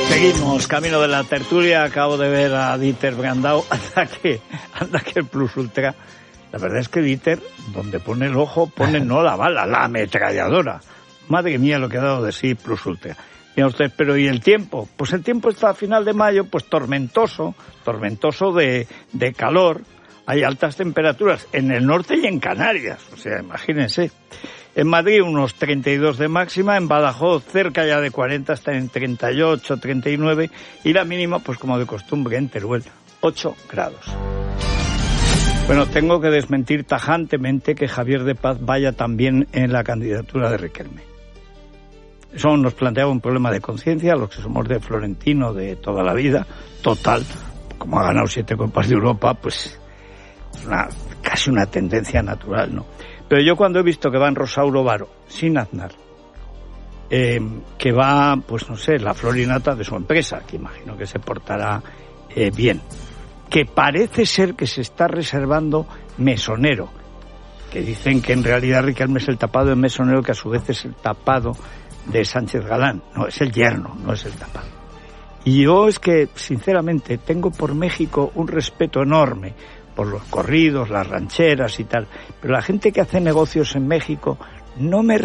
Seguimos, camino de la tertulia. Acabo de ver a Dieter Brandau. Anda que el Plus Ultra. La verdad es que Dieter, donde pone el ojo, pone no la bala, la ametralladora. Madre mía, lo que ha dado de sí Plus Ultra. Mira usted, pero ¿y el tiempo? Pues el tiempo está a final de mayo, pues tormentoso de calor. Hay altas temperaturas en el norte y en Canarias. O sea, imagínense. En Madrid unos 32 de máxima, en Badajoz cerca ya de 40, está en 38, 39, y la mínima, pues como de costumbre, en Teruel, 8 grados. Bueno, tengo que desmentir tajantemente que Javier de Paz vaya también en la candidatura de Riquelme. Eso nos planteaba un problema de conciencia, los que somos de Florentino de toda la vida, total, como ha ganado 7 Copas de Europa, pues es casi una tendencia natural, ¿no? Pero yo cuando he visto que va en Rosauro Varo, sin Aznar, que va, pues no sé, la florinata de su empresa, que imagino que se portará bien, que parece ser que se está reservando Mesonero, que dicen que en realidad Riquelme es el tapado de Mesonero, que a su vez es el tapado de Sánchez Galán. No, es el yerno, no es el tapado. Y yo es que, sinceramente, tengo por México un respeto enorme, por los corridos, las rancheras y tal, pero la gente que hace negocios en México no me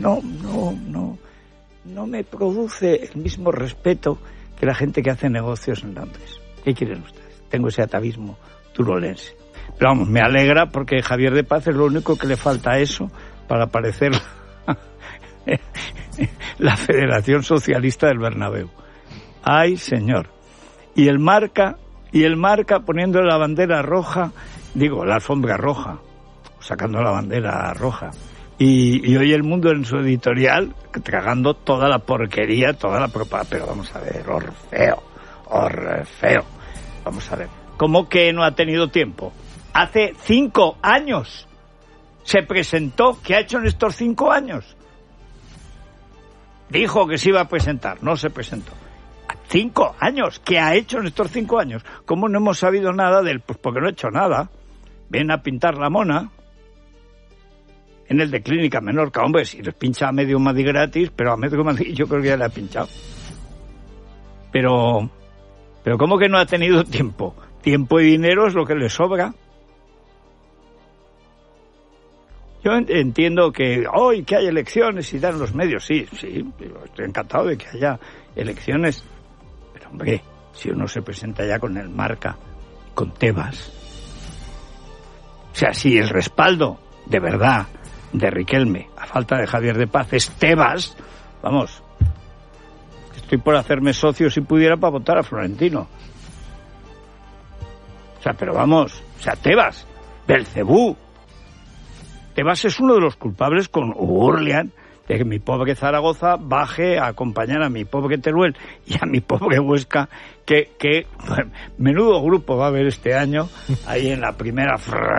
produce el mismo respeto que la gente que hace negocios en Londres. ¿Qué quieren ustedes? Tengo ese atavismo turolense. Pero vamos, me alegra porque Javier de Paz es lo único que le falta a eso para parecer la Federación Socialista del Bernabéu. ¡Ay, señor! Y el Marca poniéndole la bandera roja, la alfombra roja, sacando la bandera roja. Y hoy El Mundo en su editorial, tragando toda la porquería, toda la propaganda. Pero vamos a ver, Orfeo. Vamos a ver. ¿Cómo que no ha tenido tiempo? Hace 5 años se presentó. ¿Qué ha hecho en estos 5 años? Dijo que se iba a presentar, no se presentó. 5 años. ¿Qué ha hecho en estos 5 años? ¿Cómo no hemos sabido nada de él? Pues porque no ha hecho nada. Ven a pintar la mona en el de Clínica Menorca. Hombre, si les pincha a medio Madrid gratis, pero a medio Madrid yo creo que ya le ha pinchado. Pero ¿cómo que no ha tenido tiempo? Tiempo y dinero es lo que le sobra. Yo entiendo que hoy que hay elecciones y dan los medios, sí, estoy encantado de que haya elecciones. Hombre, si uno se presenta ya con el Marca, con Tebas, o sea, si el respaldo de verdad de Riquelme, a falta de Javier de Paz, es Tebas, vamos, estoy por hacerme socio si pudiera para votar a Florentino. O sea, pero vamos, Tebas, Belcebú. Tebas es uno de los culpables con Urlian de que mi pobre Zaragoza baje a acompañar a mi pobre Teruel y a mi pobre Huesca, que menudo grupo va a haber este año ahí en la primera.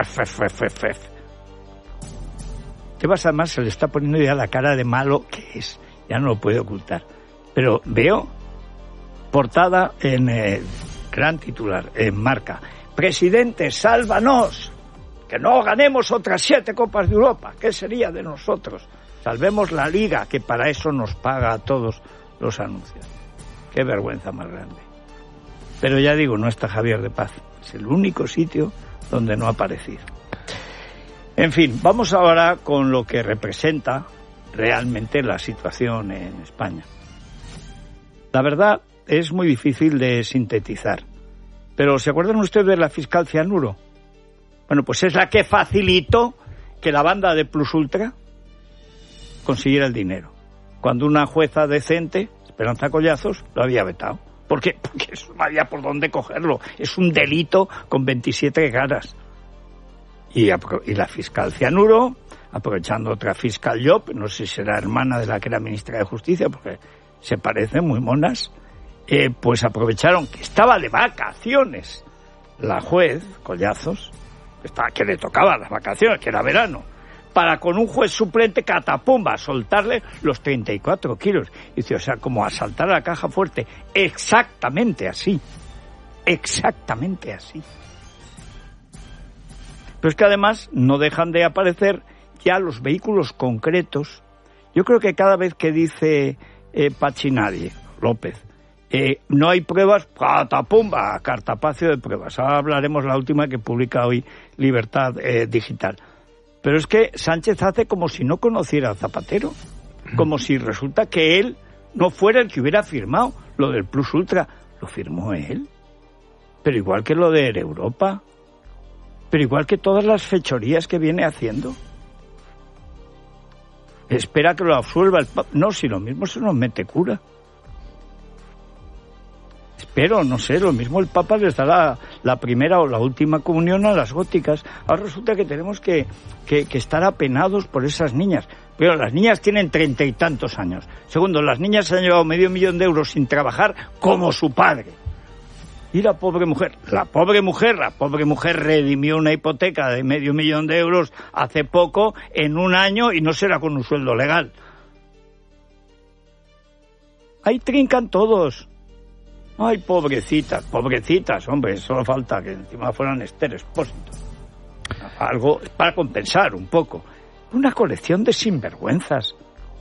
Tebas además se le está poniendo ya la cara de malo que es, ya no lo puede ocultar. Pero veo portada en gran titular, en Marca: presidente, sálvanos, que no ganemos otras 7 Copas de Europa, ¿qué sería de nosotros? Salvemos la Liga, que para eso nos paga a todos los anuncios. Qué vergüenza más grande. Pero ya digo, no está Javier de Paz. Es el único sitio donde no ha aparecido. En fin, vamos ahora con lo que representa realmente la situación en España. La verdad es muy difícil de sintetizar. Pero ¿se acuerdan ustedes de la fiscal Cianuro? Bueno, pues es la que facilitó que la banda de Plus Ultra consiguiera el dinero, cuando una jueza decente, Esperanza Collazos, lo había vetado. ¿Por qué? Porque eso no había por dónde cogerlo. Es un delito con 27 caras. Y la fiscal Cianuro, aprovechando otra fiscal Llop, no sé si será hermana de la que era ministra de Justicia, porque se parecen muy monas, pues aprovecharon que estaba de vacaciones la juez Collazos, que le tocaba las vacaciones, que era verano, para con un juez suplente catapumba soltarle los 34 kilos. Y dice, o sea, como asaltar a la caja fuerte. Exactamente así. Pero es que además no dejan de aparecer ya los vehículos concretos. Yo creo que cada vez que dice Pachinadie, López, no hay pruebas, ¡patapumba! Cartapacio de pruebas. Ahora hablaremos la última que publica hoy Libertad Digital. Pero es que Sánchez hace como si no conociera a Zapatero, como si resulta que él no fuera el que hubiera firmado lo del Plus Ultra. Lo firmó él, pero igual que lo de Europa, pero igual que todas las fechorías que viene haciendo. Espera que lo absuelva el Papa. No, si lo mismo se nos mete cura. Espero, no sé, lo mismo el Papa les da la primera o la última comunión a las góticas. Ahora resulta que tenemos que estar apenados por esas niñas. Pero las niñas tienen 30 y tantos años. Segundo, las niñas se han llevado $500,000 de euros sin trabajar como su padre. Y la pobre mujer redimió una hipoteca de $500,000 de euros hace poco, en un año, y no será con un sueldo legal. Ahí trincan todos. Ay, pobrecitas, hombre, solo falta que encima fueran Esther Expósito. Algo para compensar un poco. Una colección de sinvergüenzas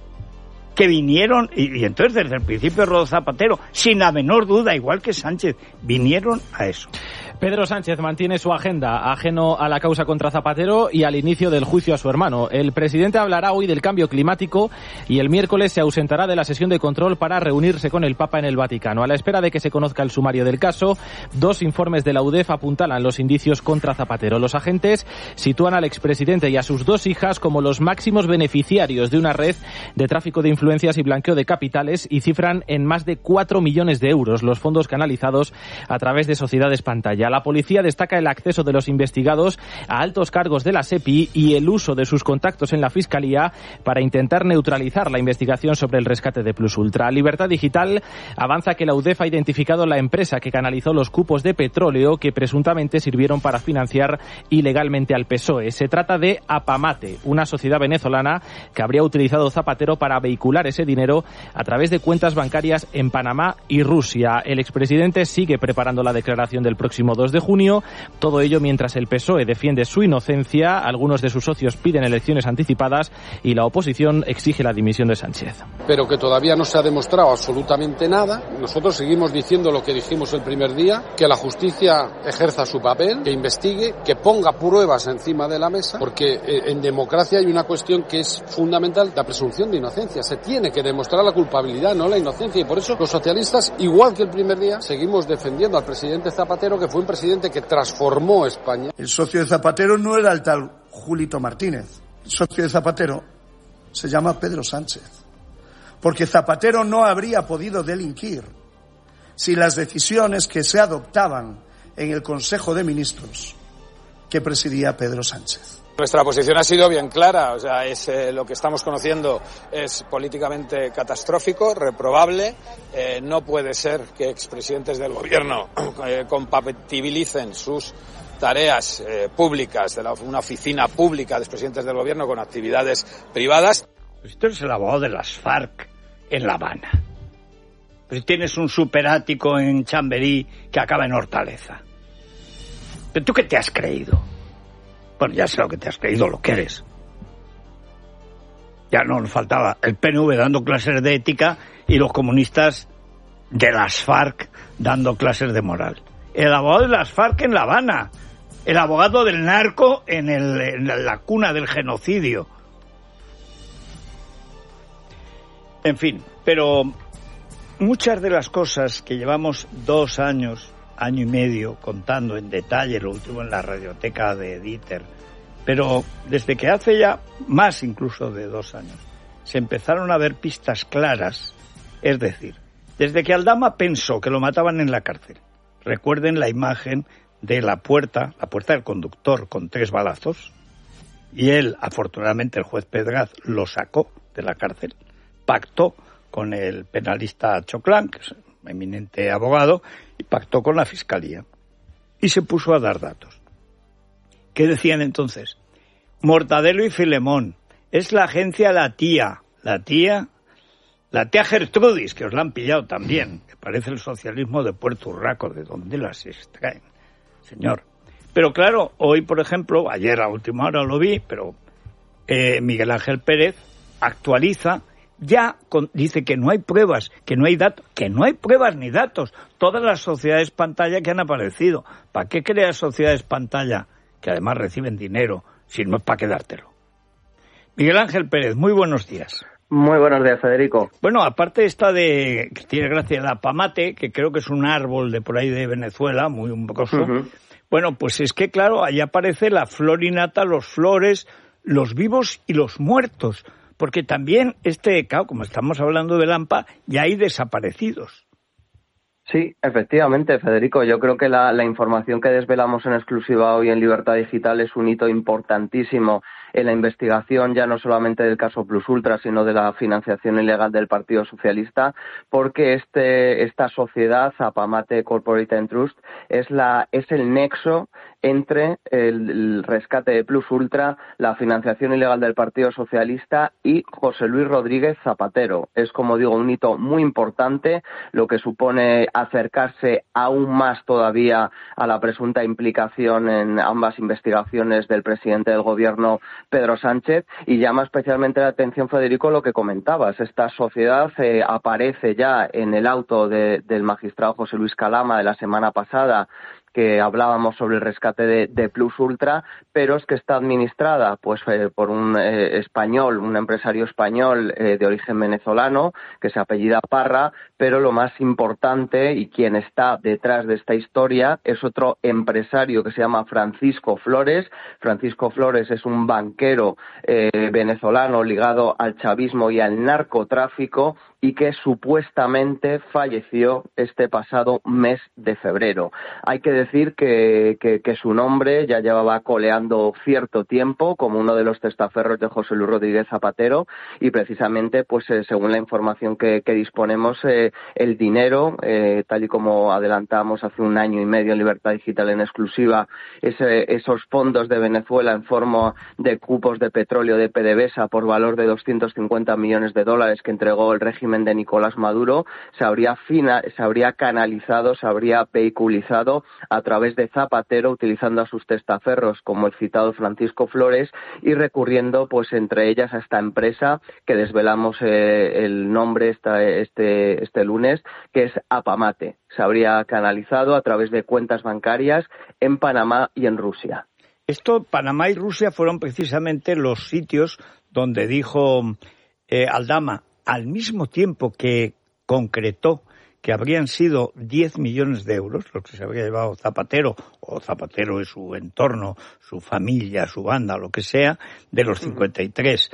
que vinieron, y entonces desde el principio Rodó Zapatero, sin la menor duda, igual que Sánchez, vinieron a eso. Pedro Sánchez mantiene su agenda ajeno a la causa contra Zapatero y al inicio del juicio a su hermano. El presidente hablará hoy del cambio climático y el miércoles se ausentará de la sesión de control para reunirse con el Papa en el Vaticano. A la espera de que se conozca el sumario del caso, 2 informes de la UDEF apuntalan los indicios contra Zapatero. Los agentes sitúan al expresidente y a sus 2 hijas como los máximos beneficiarios de una red de tráfico de influencias y blanqueo de capitales y cifran en más de 4 millones de euros los fondos canalizados a través de sociedades pantalla. La policía destaca el acceso de los investigados a altos cargos de la SEPI y el uso de sus contactos en la Fiscalía para intentar neutralizar la investigación sobre el rescate de Plus Ultra. Libertad Digital avanza que la UDEF ha identificado la empresa que canalizó los cupos de petróleo que presuntamente sirvieron para financiar ilegalmente al PSOE. Se trata de Apamate, una sociedad venezolana que habría utilizado Zapatero para vehicular ese dinero a través de cuentas bancarias en Panamá y Rusia. El expresidente sigue preparando la declaración del próximo 2 de junio, todo ello mientras el PSOE defiende su inocencia, algunos de sus socios piden elecciones anticipadas y la oposición exige la dimisión de Sánchez. Pero que todavía no se ha demostrado absolutamente nada. Nosotros seguimos diciendo lo que dijimos el primer día, que la justicia ejerza su papel, que investigue, que ponga pruebas encima de la mesa, porque en democracia hay una cuestión que es fundamental, la presunción de inocencia. Se tiene que demostrar la culpabilidad, no la inocencia, y por eso los socialistas, igual que el primer día, seguimos defendiendo al presidente Zapatero, que fue un presidente que transformó España. El socio de Zapatero no era el tal Julito Martínez. El socio de Zapatero se llama Pedro Sánchez. Porque Zapatero no habría podido delinquir si las decisiones que se adoptaban en el Consejo de Ministros que presidía Pedro Sánchez. Nuestra posición ha sido bien clara, o sea, lo que estamos conociendo es políticamente catastrófico, reprobable. No puede ser que expresidentes del gobierno compatibilicen sus tareas públicas de una oficina pública de expresidentes del gobierno con actividades privadas. Esto es el abogado de las FARC en La Habana. Pues tienes un superático en Chamberí que acaba en Hortaleza. ¿Pero tú qué te has creído? Bueno, ya sé lo que te has creído, lo que eres. Ya no nos faltaba el PNV dando clases de ética y los comunistas de las FARC dando clases de moral. El abogado de las FARC en La Habana. El abogado del narco en la cuna del genocidio. En fin, pero muchas de las cosas que llevamos 2 años, año y medio, contando en detalle, lo último en la radioteca de Dieter, pero desde que hace ya más incluso de 2 años, se empezaron a ver pistas claras, es decir, desde que Aldama pensó que lo mataban en la cárcel. Recuerden la imagen de la puerta del conductor con 3 balazos, y él, afortunadamente el juez Pedraz, lo sacó de la cárcel, pactó con el penalista Choclán, que es un eminente abogado, y pactó con la Fiscalía. Y se puso a dar datos. ¿Qué decían entonces? Mortadelo y Filemón. Es la agencia La Tía Gertrudis, que os la han pillado también, que parece el socialismo de Puerto Urraco, de donde las extraen, señor. Pero claro, hoy, por ejemplo, ayer a última hora lo vi, pero Miguel Ángel Pérez actualiza dice que no hay pruebas, que no hay datos, que no hay pruebas ni datos. Todas las sociedades pantalla que han aparecido. ¿Para qué creas sociedades pantalla que además reciben dinero si no es para quedártelo? Miguel Ángel Pérez, muy buenos días. Muy buenos días, Federico. Bueno, aparte esta que tiene gracia, la Apamate, que creo que es un árbol de por ahí de Venezuela, muy umbroso. Bueno, pues es que claro, ahí aparece la flor innata, los flores, los vivos y los muertos. Porque también claro, como estamos hablando del AMPA, ya hay desaparecidos. Sí, efectivamente, Federico. Yo creo que la información que desvelamos en exclusiva hoy en Libertad Digital es un hito importantísimo en la investigación, ya no solamente del caso Plus Ultra, sino de la financiación ilegal del Partido Socialista, porque esta sociedad, Apamate Corporate Trust, es el nexo entre el rescate de Plus Ultra, la financiación ilegal del Partido Socialista y José Luis Rodríguez Zapatero. Es, como digo, un hito muy importante, lo que supone acercarse aún más todavía a la presunta implicación en ambas investigaciones del presidente del Gobierno, Pedro Sánchez, y llama especialmente la atención, Federico, lo que comentabas. Esta sociedad aparece ya en el auto del magistrado José Luis Calama de la semana pasada, que hablábamos sobre el rescate de Plus Ultra, pero es que está administrada por un español, un empresario español de origen venezolano, que se apellida Parra, pero lo más importante y quien está detrás de esta historia es otro empresario que se llama Francisco Flores. Francisco Flores es un banquero venezolano ligado al chavismo y al narcotráfico, y que supuestamente falleció este pasado mes de febrero. Hay que decir que su nombre ya llevaba coleando cierto tiempo como uno de los testaferros de José Luis Rodríguez Zapatero, y precisamente, según la información que disponemos, el dinero, tal y como adelantamos hace un año y medio en Libertad Digital en exclusiva, esos fondos de Venezuela en forma de cupos de petróleo de PDVSA por valor de $250 millones que entregó el régimen de Nicolás Maduro, se habría canalizado, se habría vehiculizado a través de Zapatero, utilizando a sus testaferros como el citado Francisco Flores, y recurriendo entre ellas a esta empresa que desvelamos el nombre este lunes, que es Apamate. Se habría canalizado a través de cuentas bancarias en Panamá y en Rusia. Panamá y Rusia fueron precisamente los sitios donde dijo Aldama, al mismo tiempo que concretó que habrían sido 10 millones de euros, los que se habría llevado Zapatero, o Zapatero y su entorno, su familia, su banda, lo que sea, de los 53.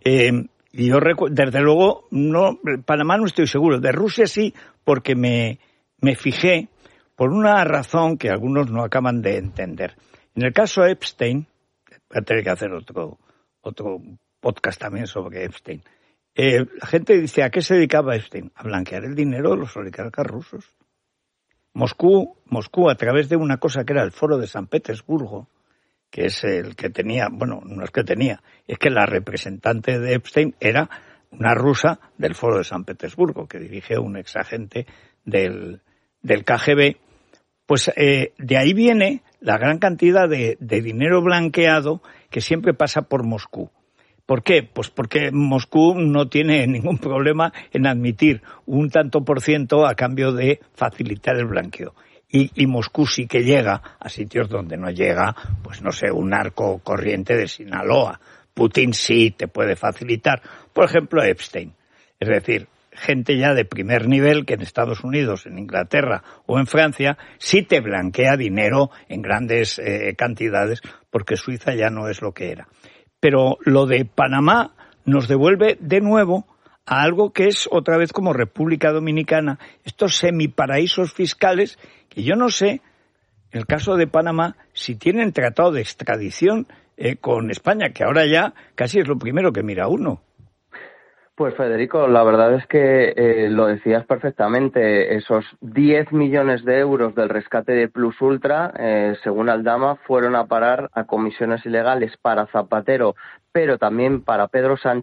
Y yo desde luego, Panamá no estoy seguro, de Rusia sí, porque me fijé por una razón que algunos no acaban de entender. En el caso Epstein, voy a tener que hacer otro podcast también sobre Epstein. La gente dice, ¿a qué se dedicaba Epstein? A blanquear el dinero de los oligarcas rusos. Moscú, a través de una cosa que era el Foro de San Petersburgo, que es el que tenía, bueno, no es que tenía, es que la representante de Epstein era una rusa del Foro de San Petersburgo, que dirige un exagente del KGB. Pues de ahí viene la gran cantidad de dinero blanqueado que siempre pasa por Moscú. ¿Por qué? Pues porque Moscú no tiene ningún problema en admitir un tanto por ciento a cambio de facilitar el blanqueo. Y Moscú sí que llega a sitios donde no llega, pues no sé, un narco corriente de Sinaloa. Putin sí te puede facilitar. Por ejemplo, Epstein. Es decir, gente ya de primer nivel que en Estados Unidos, en Inglaterra o en Francia sí te blanquea dinero en grandes cantidades, porque Suiza ya no es lo que era. Pero lo de Panamá nos devuelve de nuevo a algo que es otra vez como República Dominicana, estos semiparaísos fiscales que yo no sé, en el caso de Panamá, si tienen tratado de extradición con España, que ahora ya casi es lo primero que mira uno. Pues Federico, la verdad es que lo decías perfectamente. Esos 10 millones de euros del rescate de Plus Ultra, según Aldama, fueron a parar a comisiones ilegales para Zapatero, pero también para Pedro Sánchez,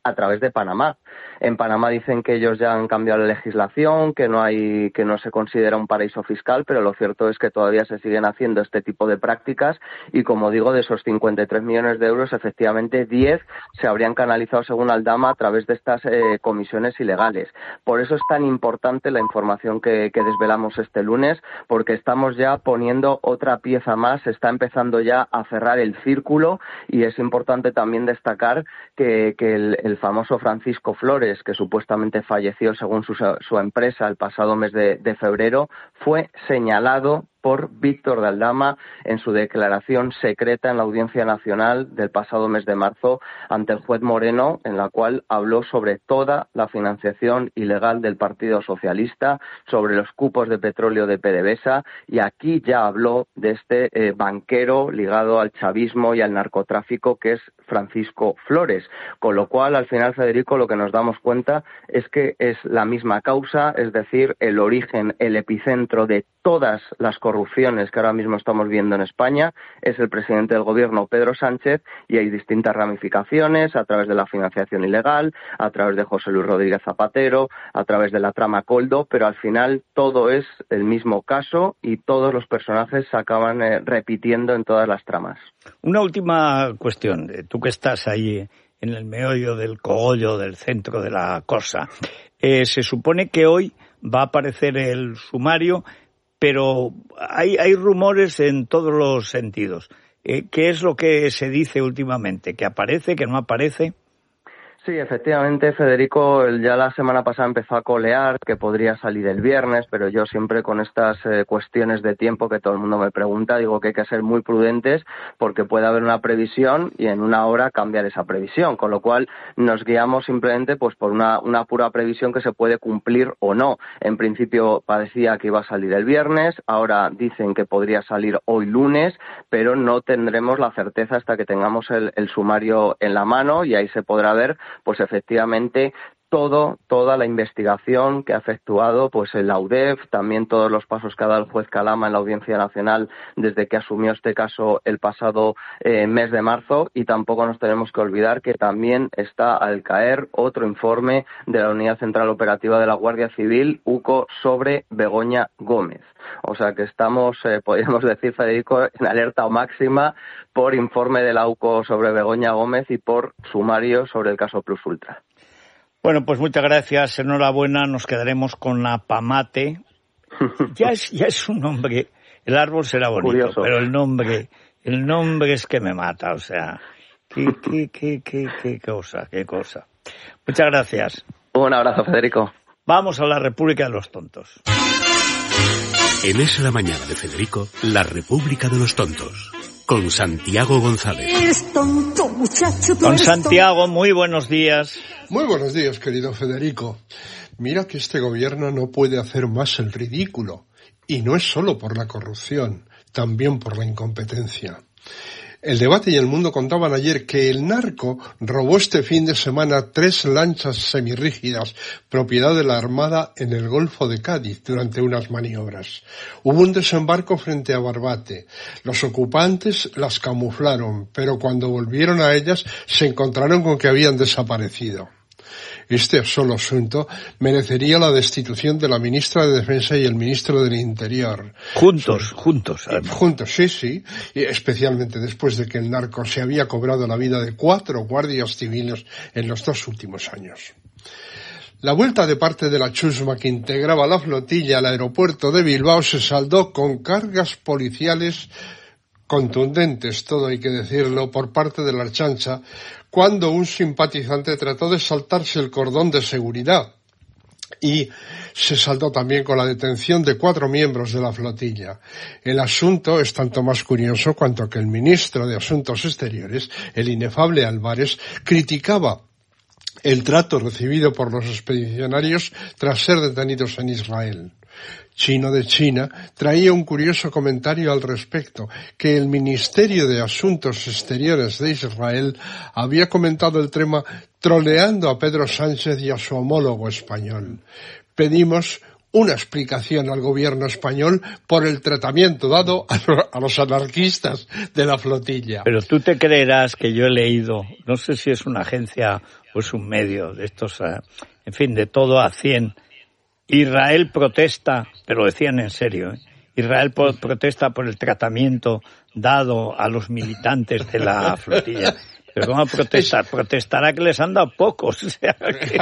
a través de Panamá. En Panamá dicen que ellos ya han cambiado la legislación, que no se considera un paraíso fiscal, pero lo cierto es que todavía se siguen haciendo este tipo de prácticas y, como digo, de esos 53 millones de euros, efectivamente 10 se habrían canalizado, según Aldama, a través de estas comisiones ilegales. Por eso es tan importante la información que desvelamos este lunes, porque estamos ya poniendo otra pieza más, se está empezando ya a cerrar el círculo, y es importante también destacar que el famoso Francisco Flores, que supuestamente falleció según su empresa el pasado mes de febrero, fue señalado por Víctor de Aldama en su declaración secreta en la Audiencia Nacional del pasado mes de marzo ante el juez Moreno, en la cual habló sobre toda la financiación ilegal del Partido Socialista, sobre los cupos de petróleo de PDVSA, y aquí ya habló de este banquero ligado al chavismo y al narcotráfico, que es Francisco Flores. Con lo cual, al final, Federico, lo que nos damos cuenta es que es la misma causa, es decir, el origen, el epicentro de todas las corrupciones que ahora mismo estamos viendo en España es el presidente del gobierno, Pedro Sánchez, y hay distintas ramificaciones a través de la financiación ilegal, a través de José Luis Rodríguez Zapatero, a través de la trama Coldo, pero al final todo es el mismo caso y todos los personajes se acaban repitiendo en todas las tramas. Una última cuestión, tú que estás ahí en el meollo del cogollo, del centro de la cosa, se supone que hoy va a aparecer el sumario, pero hay rumores en todos los sentidos. ¿Qué es lo que se dice últimamente? ¿Que aparece, que no aparece? Sí, efectivamente, Federico, ya la semana pasada empezó a colear que podría salir el viernes, pero yo siempre con estas cuestiones de tiempo que todo el mundo me pregunta, digo que hay que ser muy prudentes porque puede haber una previsión y en una hora cambiar esa previsión, con lo cual nos guiamos simplemente pues por una pura previsión que se puede cumplir o no. En principio parecía que iba a salir el viernes, ahora dicen que podría salir hoy lunes, pero no tendremos la certeza hasta que tengamos el sumario en la mano, y ahí se podrá ver pues efectivamente toda la investigación que ha efectuado pues la UDEF, también todos los pasos que ha dado el juez Calama en la Audiencia Nacional desde que asumió este caso el pasado mes de marzo, y tampoco nos tenemos que olvidar que también está al caer otro informe de la Unidad Central Operativa de la Guardia Civil, UCO, sobre Begoña Gómez. O sea que estamos, podríamos decir, Federico, en alerta máxima por informe de la UCO sobre Begoña Gómez y por sumario sobre el caso Plus Ultra. Bueno, pues muchas gracias, enhorabuena, nos quedaremos con la Pamate. Ya es un nombre, el árbol será bonito, curioso, pero el nombre es que me mata, o sea, qué cosa. Muchas gracias. Un abrazo, Federico. Vamos a la República de los Tontos. En Es la Mañana de Federico, la República de los Tontos, con Santiago González. Eres tonto, muchacho. Don Santiago, muy buenos días. Muy buenos días, querido Federico. Mira que este gobierno no puede hacer más el ridículo. Y no es solo por la corrupción, también por la incompetencia. El Debate y El Mundo contaban ayer que el narco robó este fin de semana 3 lanchas semirrígidas, propiedad de la Armada, en el Golfo de Cádiz durante unas maniobras. Hubo un desembarco frente a Barbate. Los ocupantes las camuflaron, pero cuando volvieron a ellas se encontraron con que habían desaparecido. Este solo asunto merecería la destitución de la ministra de Defensa y el ministro del Interior. Juntos. Juntos, sí. Y especialmente después de que el narco se había cobrado la vida de 4 guardias civiles en los 2 últimos años. La vuelta de parte de la chusma que integraba la flotilla al aeropuerto de Bilbao se saldó con cargas policiales contundentes, todo hay que decirlo, por parte de la Ertzaintza, cuando un simpatizante trató de saltarse el cordón de seguridad, y se saldó también con la detención de 4 miembros de la flotilla. El asunto es tanto más curioso cuanto que el ministro de Asuntos Exteriores, el inefable Álvarez, criticaba el trato recibido por los expedicionarios tras ser detenidos en Israel. Chino de China traía un curioso comentario al respecto, que el Ministerio de Asuntos Exteriores de Israel había comentado el tema troleando a Pedro Sánchez y a su homólogo español. Pedimos una explicación al gobierno español por el tratamiento dado a los anarquistas de la flotilla. Pero tú te creerás que yo he leído, no sé si es una agencia o es un medio de estos, en fin, de todo a 100. Israel protesta, pero lo decían en serio, Israel protesta por el tratamiento dado a los militantes de la flotilla. Pero ¿cómo protestar? Protestará que les han dado pocos. O sea, que...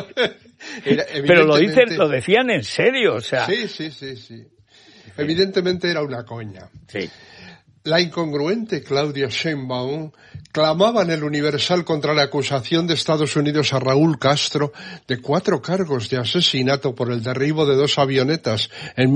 Pero lo decían en serio, o sea. Sí. Evidentemente era una coña. Sí. La incongruente Claudia Sheinbaum clamaba en el Universal contra la acusación de Estados Unidos a Raúl Castro de 4 cargos de asesinato por el derribo de 2 avionetas en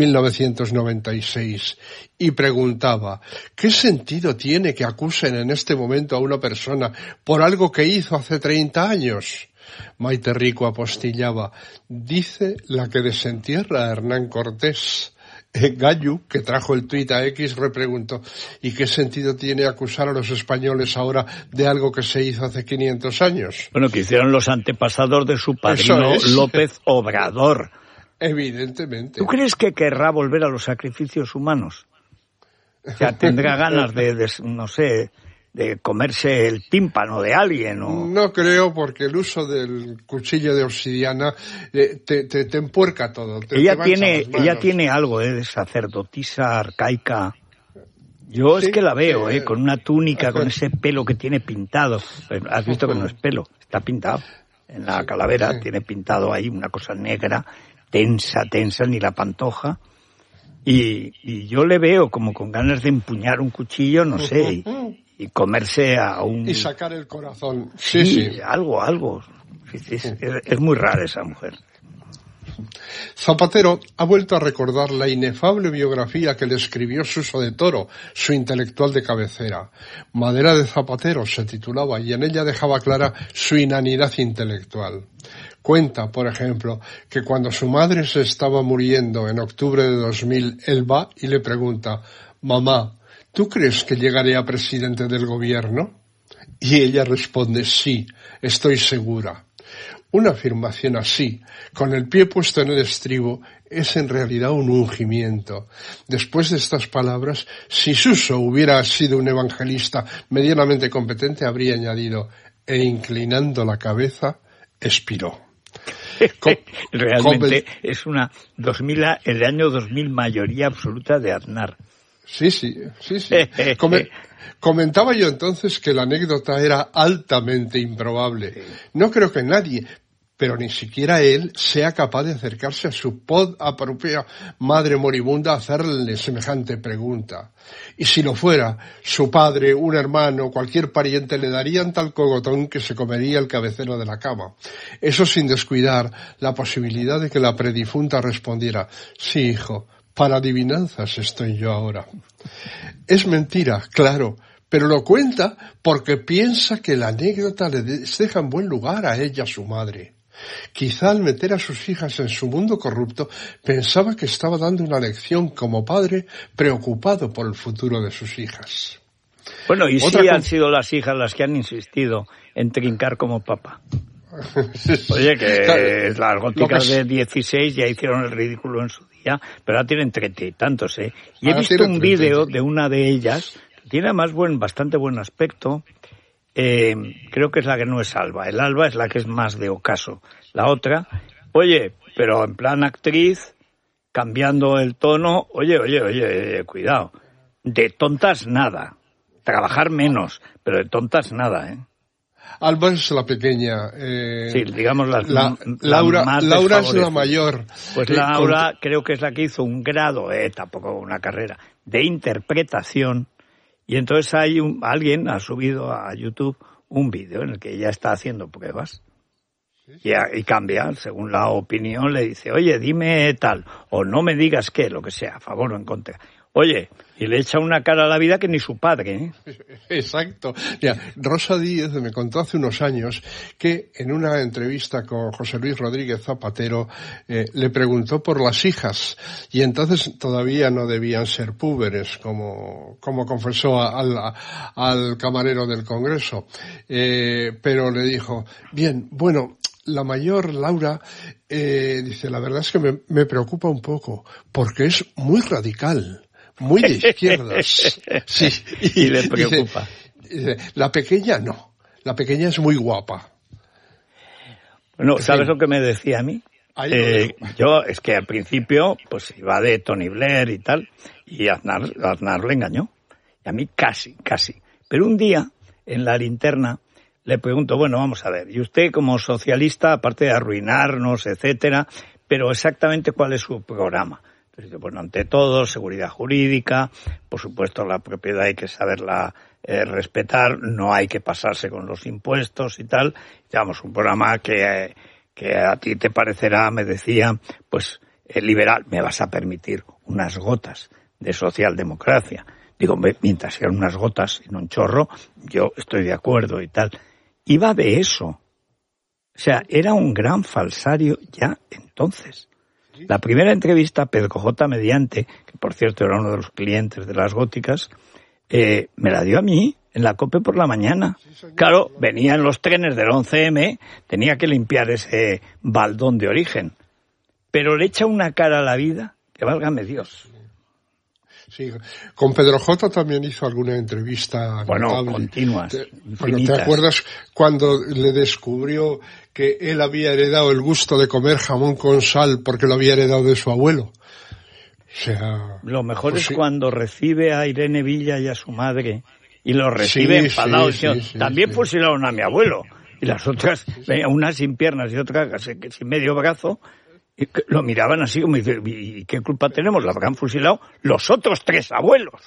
1996 y preguntaba, ¿qué sentido tiene que acusen en este momento a una persona por algo que hizo hace 30 años? Maite Rico apostillaba, dice la que desentierra a Hernán Cortés. Gallu, que trajo el tuit a X, repreguntó, ¿y qué sentido tiene acusar a los españoles ahora de algo que se hizo hace 500 años? Bueno, que hicieron los antepasados de su padrino López Obrador. Evidentemente. ¿Tú crees que querrá volver a los sacrificios humanos? O sea, tendrá ganas no sé, de comerse el tímpano de alguien o... No creo, porque el uso del cuchillo de obsidiana te empuerca todo. Ella tiene algo de sacerdotisa arcaica. Yo es que la veo, con una túnica, con ese pelo que tiene pintado. Has visto que no es pelo, está pintado. En la calavera tiene pintado ahí una cosa negra, tensa, ni la pantoja. Y yo le veo como con ganas de empuñar un cuchillo, no sé, y comerse a un... Y sacar el corazón. Sí. Algo. Es muy rara esa mujer. Zapatero ha vuelto a recordar la inefable biografía que le escribió Suso de Toro, su intelectual de cabecera. Madera de Zapatero se titulaba y en ella dejaba clara su inanidad intelectual. Cuenta, por ejemplo, que cuando su madre se estaba muriendo en octubre de 2000, él va y le pregunta, mamá, ¿tú crees que llegaré a presidente del gobierno? Y ella responde, sí, estoy segura. Una afirmación así, con el pie puesto en el estribo, es en realidad un ungimiento. Después de estas palabras, si Suso hubiera sido un evangelista medianamente competente, habría añadido, e inclinando la cabeza, expiró. Realmente es el año 2000 mayoría absoluta de Aznar. Sí. Comentaba yo entonces que la anécdota era altamente improbable. Sí. No creo que nadie, pero ni siquiera él, sea capaz de acercarse a su propia madre moribunda a hacerle semejante pregunta. Y si lo fuera, su padre, un hermano, cualquier pariente le darían tal cogotón que se comería el cabecero de la cama. Eso sin descuidar la posibilidad de que la predifunta respondiera, sí, hijo, para adivinanzas estoy yo ahora. Es mentira, claro, pero lo cuenta porque piensa que la anécdota le deja en buen lugar a ella, su madre. Quizá al meter a sus hijas en su mundo corrupto, pensaba que estaba dando una lección como padre preocupado por el futuro de sus hijas. Bueno, y sí han sido las hijas las que han insistido en trincar como papá. Oye, que las góticas de 16 ya hicieron el ridículo en su día, pero ahora tienen 30 y tantos, ¿eh? Y he visto un vídeo de una de ellas, que tiene además bastante buen aspecto, creo que es la que no es Alba, el Alba es la que es más de ocaso, la otra, oye, pero en plan actriz, cambiando el tono, oye, cuidado, de tontas nada, trabajar menos, pero de tontas nada, ¿eh? Alba es la pequeña. Sí, digamos Laura más es la mayor. Pues Laura creo que es la que hizo un grado, tampoco una carrera, de interpretación. Y entonces alguien ha subido a YouTube un vídeo en el que ella está haciendo pruebas. Y cambia, según la opinión, le dice, oye, dime tal, o no me digas qué, lo que sea, a favor o en contra. Oye, y le echa una cara a la vida que ni su padre, ¿eh? Exacto. Mira, Rosa Díez me contó hace unos años que en una entrevista con José Luis Rodríguez Zapatero le preguntó por las hijas y entonces todavía no debían ser púberes, como confesó al camarero del Congreso. Pero le dijo, bien, bueno, la mayor, Laura, dice, la verdad es que me preocupa un poco, porque es muy radical, muy de izquierdas. Sí, y le preocupa. Dice, la pequeña no, la pequeña es muy guapa. Bueno, ¿sabes lo que me decía a mí? Yo, es que al principio, pues iba de Tony Blair y tal, y Aznar le engañó. Y a mí casi. Pero un día, en la linterna, le pregunto, bueno, vamos a ver, y usted como socialista, aparte de arruinarnos, etcétera, pero exactamente cuál es su programa. Entonces, bueno, ante todo, seguridad jurídica, por supuesto la propiedad hay que saberla respetar, no hay que pasarse con los impuestos y tal. Digamos, un programa que a ti te parecerá, me decía, pues liberal, me vas a permitir unas gotas de socialdemocracia. Digo, mientras sean unas gotas y no un chorro, yo estoy de acuerdo y tal. Iba de eso. O sea, era un gran falsario ya entonces. La primera entrevista, Pedro J. Mediante, que por cierto era uno de los clientes de las góticas, me la dio a mí en la COPE por la mañana. Claro, venían los trenes del 11M, tenía que limpiar ese baldón de origen. Pero le echa una cara a la vida que válgame Dios. Sí, con Pedro J. también hizo alguna entrevista. Bueno, continuas. ¿Te acuerdas cuando le descubrió que él había heredado el gusto de comer jamón con sal porque lo había heredado de su abuelo? O sea, lo mejor pues es cuando recibe a Irene Villa y a su madre y lo recibe enfadado. También fusilaron a mi abuelo. Y las otras, una sin piernas y otra sin medio brazo. Y lo miraban así como dice, ¿y qué culpa tenemos? Lo habrán fusilado los otros 3 abuelos.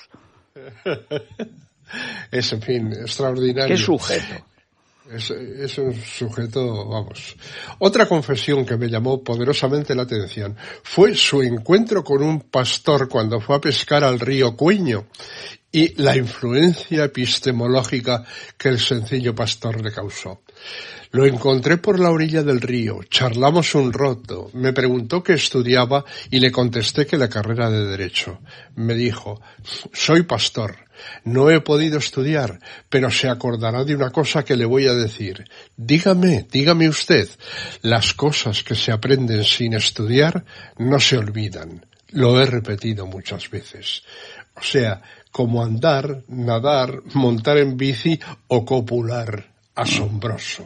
Es, en fin, extraordinario. ¿Qué sujeto? Es un sujeto, vamos. Otra confesión que me llamó poderosamente la atención fue su encuentro con un pastor cuando fue a pescar al río Cueño y la influencia epistemológica que el sencillo pastor le causó. Lo encontré por la orilla del río, charlamos un rato, me preguntó qué estudiaba y le contesté que la carrera de Derecho. Me dijo, soy pastor, no he podido estudiar, pero se acordará de una cosa que le voy a decir. Dígame usted, las cosas que se aprenden sin estudiar no se olvidan. Lo he repetido muchas veces. O sea, como andar, nadar, montar en bici o copular. Asombroso.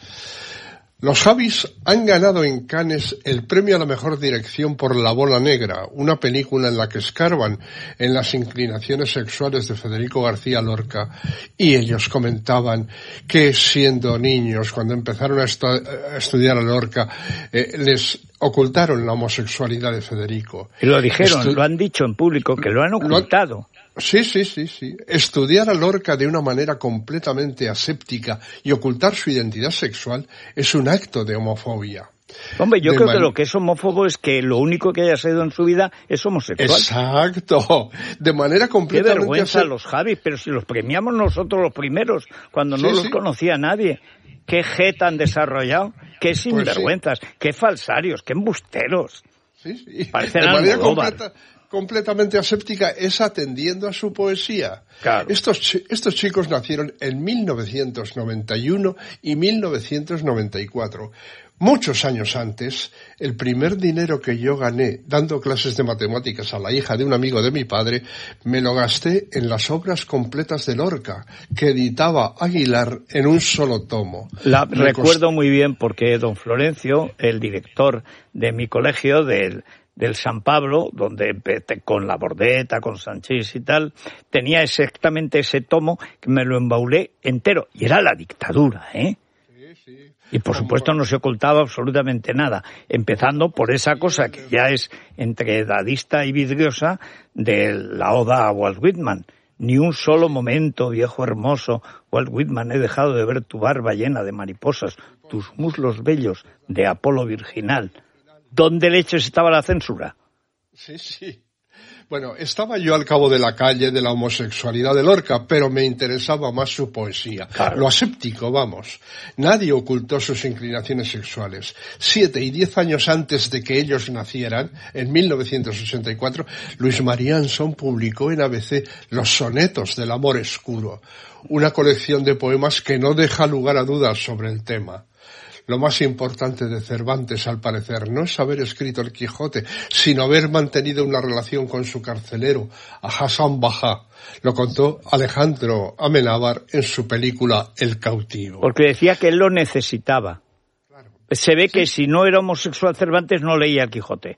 Los Javis han ganado en Cannes el premio a la mejor dirección por La Bola Negra, una película en la que escarban en las inclinaciones sexuales de Federico García Lorca, y ellos comentaban que siendo niños, cuando empezaron a estudiar a Lorca, les ocultaron la homosexualidad de Federico. Y lo dijeron, lo han dicho en público, que lo han ocultado. Sí. Estudiar a Lorca de una manera completamente aséptica y ocultar su identidad sexual es un acto de homofobia. Hombre, yo creo que lo que es homófobo es que lo único que haya sido en su vida es homosexual. Exacto. De manera completamente... Qué vergüenza los Javis, pero si los premiamos nosotros los primeros, cuando no los conocía nadie. Qué jeta han desarrollado, qué sinvergüenzas, qué falsarios, qué embusteros. Sí. Parecen de manera completamente aséptica, es atendiendo a su poesía. Claro. Estos chicos nacieron en 1991 y 1994. Muchos años antes, el primer dinero que yo gané dando clases de matemáticas a la hija de un amigo de mi padre, me lo gasté en las obras completas de Lorca, que editaba Aguilar en un solo tomo. Recuerdo muy bien porque don Florencio, el director de mi colegio, del San Pablo, donde empecé con la Bordeta, con Sanchís y tal, tenía exactamente ese tomo que me lo embaulé entero. Y era la dictadura, ¿eh? Sí. Y por supuesto no se ocultaba absolutamente nada, empezando por esa cosa que ya es entre dadista y vidriosa de la oda a Walt Whitman. Ni un solo momento, viejo hermoso, Walt Whitman, he dejado de ver tu barba llena de mariposas, tus muslos bellos de Apolo virginal. ¿Dónde leches estaba la censura? Sí. Bueno, estaba yo al cabo de la calle de la homosexualidad de Lorca, pero me interesaba más su poesía. Claro. Lo aséptico, vamos. Nadie ocultó sus inclinaciones sexuales. 7 y 10 años antes de que ellos nacieran, en 1984, Luis María Anson publicó en ABC Los sonetos del amor escuro, una colección de poemas que no deja lugar a dudas sobre el tema. Lo más importante de Cervantes, al parecer, no es haber escrito el Quijote, sino haber mantenido una relación con su carcelero, a Hassan Bajá. Lo contó Alejandro Amenábar en su película El cautivo. Porque decía que él lo necesitaba. Claro. Se ve que si no era homosexual Cervantes no leía el Quijote.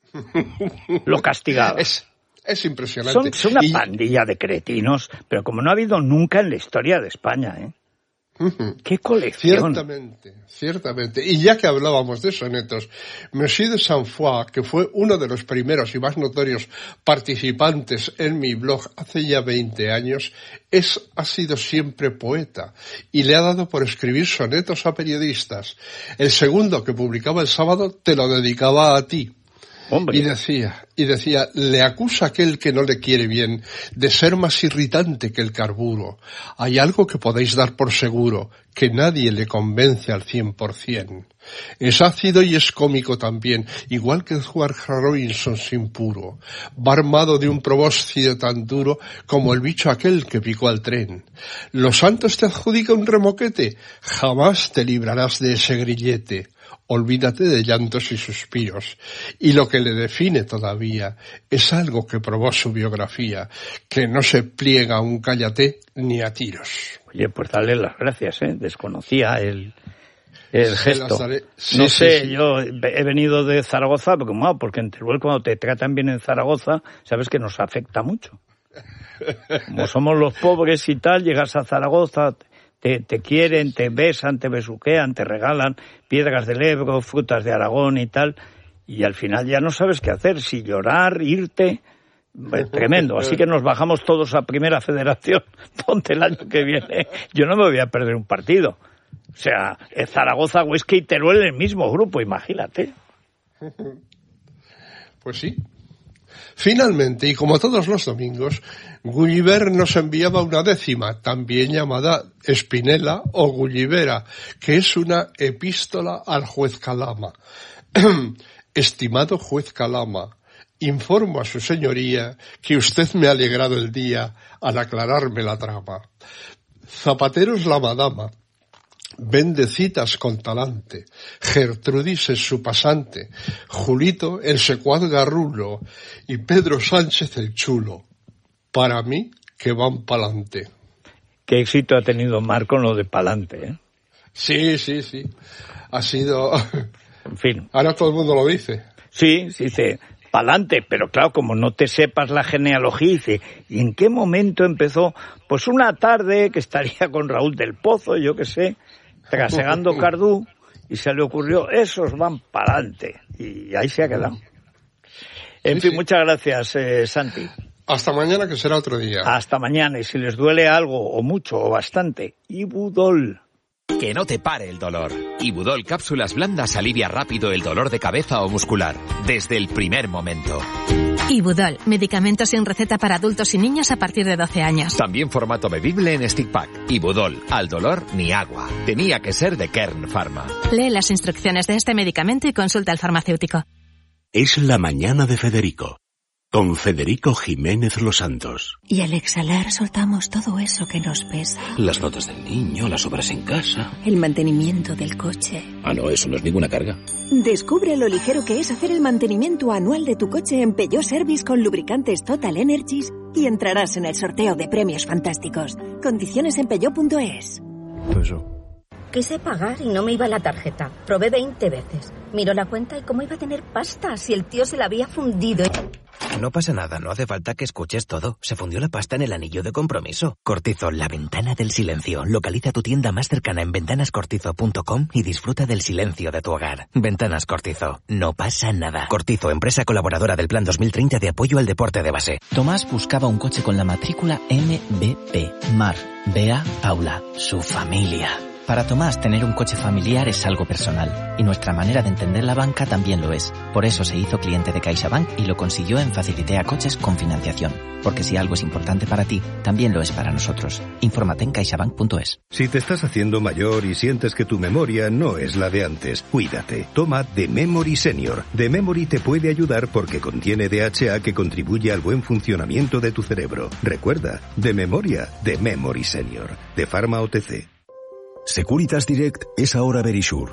Lo castigaba. Es impresionante. Son una pandilla de cretinos, pero como no ha habido nunca en la historia de España, ¿eh? ¡Qué colección! Ciertamente. Y ya que hablábamos de sonetos, Monsieur de Saint-Foix, que fue uno de los primeros y más notorios participantes en mi blog hace ya 20 años, ha sido siempre poeta y le ha dado por escribir sonetos a periodistas. El segundo, que publicaba el sábado, te lo dedicaba a ti. Hombre. Y decía, le acusa aquel que no le quiere bien de ser más irritante que el carburo. Hay algo que podéis dar por seguro, que nadie le convence al 100%. Es ácido y es cómico también, igual que Edward Robinson sin puro. Va armado de un probóscido tan duro como el bicho aquel que picó al tren. ¿Los santos te adjudica un remoquete? Jamás te librarás de ese grillete. Olvídate de llantos y suspiros. Y lo que le define todavía es algo que probó su biografía, que no se pliega a un cállate ni a tiros. Oye, pues dale las gracias, ¿eh? Desconocía el gesto. Sí, no sé, sí. Yo he venido de Zaragoza, porque en Teruel cuando te tratan bien en Zaragoza, sabes que nos afecta mucho. Como somos los pobres y tal, llegas a Zaragoza... Te quieren, te besan, te besuquean, te regalan piedras del Ebro, frutas de Aragón y tal, y al final ya no sabes qué hacer, si llorar, irte, tremendo. Así que nos bajamos todos a Primera Federación, donde el año que viene yo no me voy a perder un partido. O sea, Zaragoza, Huesca y Teruel en el mismo grupo, imagínate. Pues sí. Finalmente, y como todos los domingos, Gulliver nos enviaba una décima, también llamada Espinela o Gullivera, que es una epístola al juez Calama. Estimado juez Calama, informo a su señoría que usted me ha alegrado el día al aclararme la trama. Zapatero es la madama. Vende citas con talante, Gertrudis es su pasante, Julito el secuaz garrulo y Pedro Sánchez el chulo. Para mí, que van pa'lante. Qué éxito ha tenido Marco en lo de pa'lante, ¿eh? Sí. Ha sido... En fin. Ahora todo el mundo lo dice. Sí, dice pa'lante, pero claro, como no te sepas la genealogía, dice, ¿y en qué momento empezó? Pues una tarde que estaría con Raúl del Pozo, yo qué sé, trasegando Cardú, y se le ocurrió, esos van pa'lante, y ahí se ha quedado. En fin, muchas gracias, Santi. Hasta mañana, que será otro día. Hasta mañana, y si les duele algo, o mucho, o bastante, Ibudol. Que no te pare el dolor. Ibudol Cápsulas Blandas alivia rápido el dolor de cabeza o muscular, desde el primer momento. Ibudol, medicamento sin receta para adultos y niños a partir de 12 años. También formato bebible en stick pack. Ibudol, al dolor ni agua. Tenía que ser de Kern Pharma. Lee las instrucciones de este medicamento y consulta al farmacéutico. Es la mañana de Federico, con Federico Jiménez Los Santos. Y al exhalar soltamos todo eso que nos pesa. Las notas del niño, las obras en casa. El mantenimiento del coche. Ah, no, eso no es ninguna carga. Descubre lo ligero que es hacer el mantenimiento anual de tu coche en Peugeot Service con lubricantes Total Energies y entrarás en el sorteo de premios fantásticos. Condiciones en peugeot.es. Quise pagar y no me iba la tarjeta. Probé 20 veces. Miró la cuenta y cómo iba a tener pasta si el tío se la había fundido. No pasa nada, no hace falta que escuches todo. Se fundió la pasta en el anillo de compromiso. Cortizo, la ventana del silencio. Localiza tu tienda más cercana en ventanascortizo.com y disfruta del silencio de tu hogar. Ventanas Cortizo. No pasa nada. Cortizo, empresa colaboradora del Plan 2030 de apoyo al deporte de base. Tomás buscaba un coche con la matrícula MBP. Mar, Bea, Paula, su familia. Para Tomás, tener un coche familiar es algo personal, y nuestra manera de entender la banca también lo es. Por eso se hizo cliente de CaixaBank y lo consiguió en Facilitea Coches con financiación. Porque si algo es importante para ti, también lo es para nosotros. Infórmate en caixabank.es. Si te estás haciendo mayor y sientes que tu memoria no es la de antes, cuídate. Toma The Memory Senior. The Memory te puede ayudar porque contiene DHA que contribuye al buen funcionamiento de tu cerebro. Recuerda, de memoria, The Memory Senior. De Pharma OTC. Securitas Direct es ahora Verisure.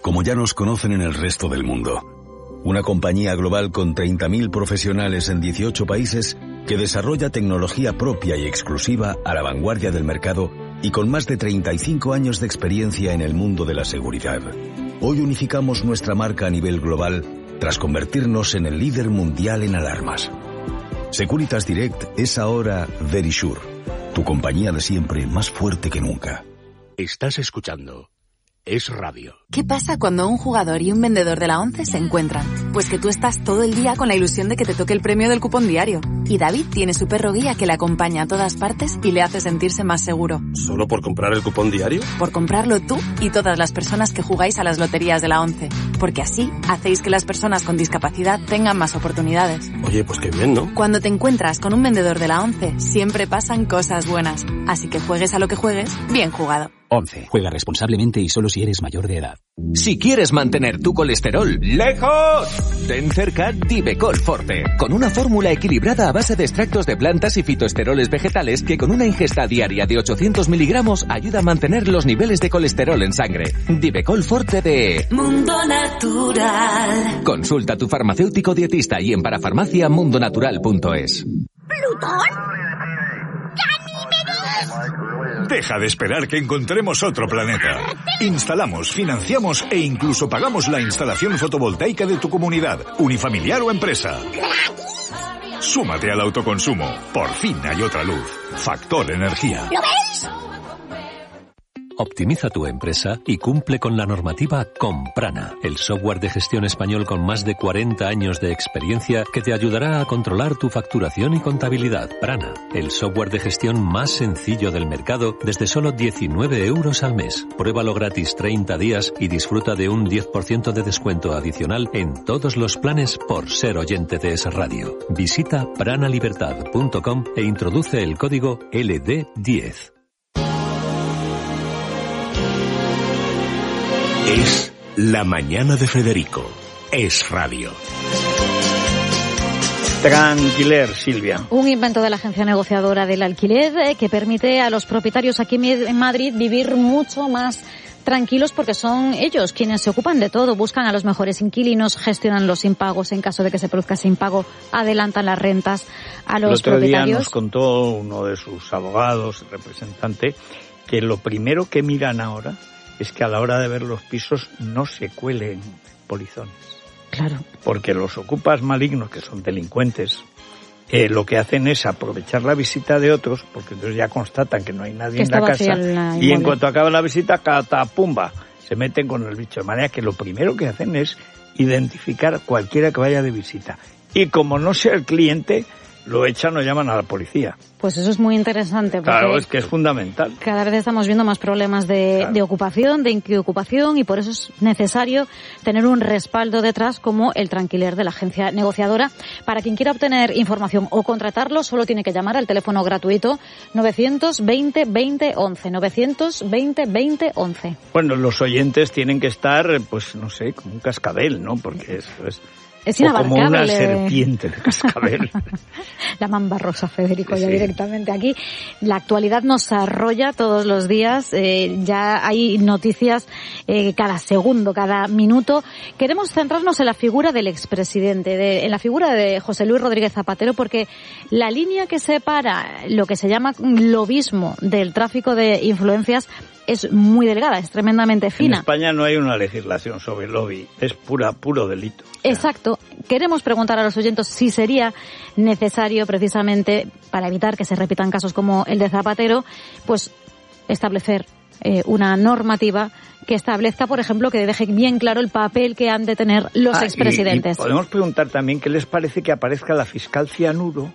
como ya nos conocen en el resto del mundo. Una compañía global con 30.000 profesionales en 18 países que desarrolla tecnología propia y exclusiva a la vanguardia del mercado y con más de 35 años de experiencia en el mundo de la seguridad. Hoy unificamos nuestra marca a nivel global tras convertirnos en el líder mundial en alarmas. Securitas Direct es ahora Verisure, tu compañía de siempre más fuerte que nunca. Estás escuchando Es Radio. ¿Qué pasa cuando un jugador y un vendedor de la ONCE se encuentran? Pues que tú estás todo el día con la ilusión de que te toque el premio del cupón diario. Y David tiene su perro guía que le acompaña a todas partes y le hace sentirse más seguro. ¿Solo por comprar el cupón diario? Por comprarlo tú y todas las personas que jugáis a las loterías de la ONCE. Porque así hacéis que las personas con discapacidad tengan más oportunidades. Oye, pues qué bien, ¿no? Cuando te encuentras con un vendedor de la ONCE, siempre pasan cosas buenas. Así que juegues a lo que juegues, bien jugado. 11. Juega responsablemente y solo si eres mayor de edad. Si quieres mantener tu colesterol lejos, ten cerca Divecol Forte, con una fórmula equilibrada a base de extractos de plantas y fitoesteroles vegetales que con una ingesta diaria de 800 miligramos ayuda a mantener los niveles de colesterol en sangre. Divecol Forte de Mundo Natural. Consulta a tu farmacéutico dietista y en parafarmacia mundonatural.es. ¿Plutón? Deja de esperar que encontremos otro planeta. Instalamos, financiamos e incluso pagamos la instalación fotovoltaica de tu comunidad, unifamiliar o empresa. Súmate al autoconsumo. Por fin hay otra luz. Factor Energía. ¿Lo veis? Optimiza tu empresa y cumple con la normativa con Prana, el software de gestión español con más de 40 años de experiencia que te ayudará a controlar tu facturación y contabilidad. Prana, el software de gestión más sencillo del mercado desde solo 19 euros al mes. Pruébalo gratis 30 días y disfruta de un 10% de descuento adicional en todos los planes por ser oyente de Es Radio. Visita pranalibertad.com e introduce el código LD10. Es La Mañana de Federico. Es Radio. Tranquiler, Silvia. Un invento de la agencia negociadora del alquiler que permite a los propietarios aquí en Madrid vivir mucho más tranquilos porque son ellos quienes se ocupan de todo, buscan a los mejores inquilinos, gestionan los impagos en caso de que se produzca ese impago, adelantan las rentas a los propietarios. El otro día nos contó uno de sus abogados, representante, que lo primero que miran ahora es que a la hora de ver los pisos no se cuelen polizones. Claro. Porque los ocupas malignos, que son delincuentes, lo que hacen es aprovechar la visita de otros, porque entonces ya constatan que no hay nadie en la casa, y en cuanto acaba la visita, catapumba, se meten con el bicho. De manera que lo primero que hacen es identificar cualquiera que vaya de visita. Y como no sea el cliente, lo echan o llaman a la policía. Pues eso es muy interesante. Claro, es que es fundamental. Cada vez estamos viendo más problemas de ocupación, de inquiocupación, y por eso es necesario tener un respaldo detrás como el Tranquiler de la agencia negociadora. Para quien quiera obtener información o contratarlo, solo tiene que llamar al teléfono gratuito 920 20 11, 920 20 11. Bueno, los oyentes tienen que estar, pues no sé, como un cascabel, ¿no? Porque eso es inabarcable. Como una serpiente de cascabel. La mamba rosa, Federico, sí. Ya directamente aquí. La actualidad nos arrolla todos los días. Ya hay noticias cada segundo, cada minuto. Queremos centrarnos en la figura del expresidente, en la figura de José Luis Rodríguez Zapatero, porque la línea que separa lo que se llama lobismo del tráfico de influencias es muy delgada, es tremendamente fina. En España no hay una legislación sobre lobby, es puro delito. Exacto. Queremos preguntar a los oyentes si sería necesario, precisamente para evitar que se repitan casos como el de Zapatero, pues establecer una normativa que establezca, por ejemplo, que deje bien claro el papel que han de tener los expresidentes. Y podemos preguntar también qué les parece que aparezca la fiscal Cianuro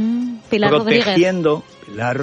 protegiendo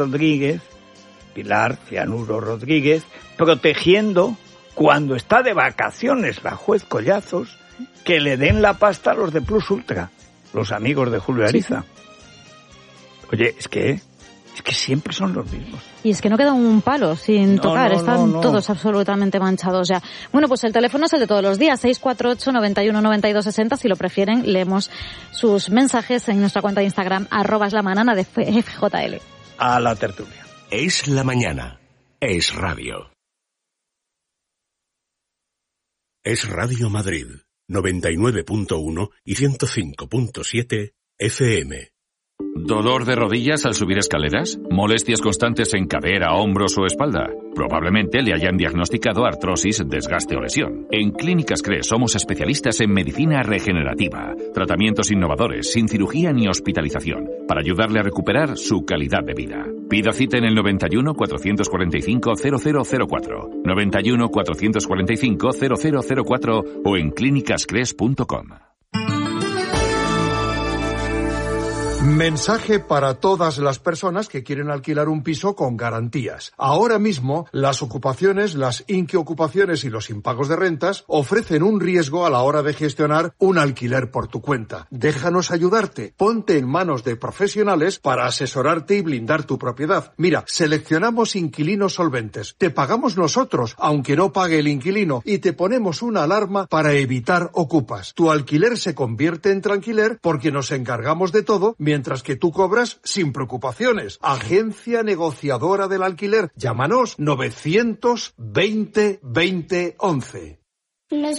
Pilar Cianuro Rodríguez, protegiendo cuando está de vacaciones la juez Collazos, que le den la pasta a los de Plus Ultra, los amigos de Julio Ariza. Sí. Oye, es que siempre son los mismos. Y es que no queda un palo sin tocar, están todos absolutamente manchados ya. Bueno, pues el teléfono es el de todos los días, 648 91 92 60, si lo prefieren, leemos sus mensajes en nuestra cuenta de Instagram, @lamanana de FJL. A la tertulia. Es la mañana. Es radio. Es Radio Madrid, 99.1 y 105.7 FM. ¿Dolor de rodillas al subir escaleras? ¿Molestias constantes en cadera, hombros o espalda? Probablemente le hayan diagnosticado artrosis, desgaste o lesión. En Clínicas CRE somos especialistas en medicina regenerativa, tratamientos innovadores, sin cirugía ni hospitalización, para ayudarle a recuperar su calidad de vida. Pida cita en el 91 445 0004, 91 445 0004 o en clínicascres.com. Mensaje para todas las personas que quieren alquilar un piso con garantías. Ahora mismo, las ocupaciones, las inquiocupaciones y los impagos de rentas ofrecen un riesgo a la hora de gestionar un alquiler por tu cuenta. Déjanos ayudarte. Ponte en manos de profesionales para asesorarte y blindar tu propiedad. Mira, seleccionamos inquilinos solventes. Te pagamos nosotros, aunque no pague el inquilino, y te ponemos una alarma para evitar ocupas. Tu alquiler se convierte en tranquiler porque nos encargamos de todo, mientras que tú cobras sin preocupaciones. Agencia negociadora del alquiler. Llámanos 920 20 11.